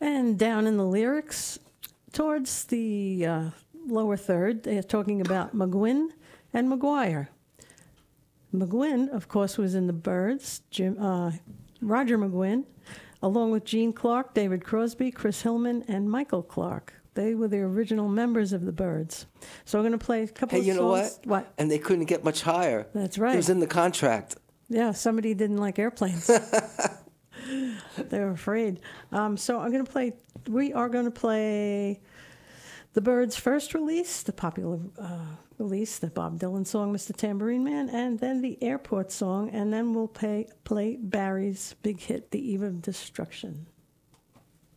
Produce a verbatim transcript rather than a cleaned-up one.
And down in the lyrics, towards the uh, lower third, they're talking about McGuinn and McGuire. McGuinn, of course, was in the Byrds. Jim, uh, Roger McGuinn, along with Gene Clark, David Crosby, Chris Hillman, and Michael Clark. They were the original members of the Byrds. So we're going to play a couple Hey, of you know songs. what? What? And they couldn't get much higher. That's right. It was in the contract. Yeah, somebody didn't like airplanes. They were afraid. Um, so I'm going to play, we are going to play the Byrds' first release, the popular uh, release, the Bob Dylan song, Mister Tambourine Man, and then the Airport song, and then we'll pay, play Barry's big hit, The Eve of Destruction.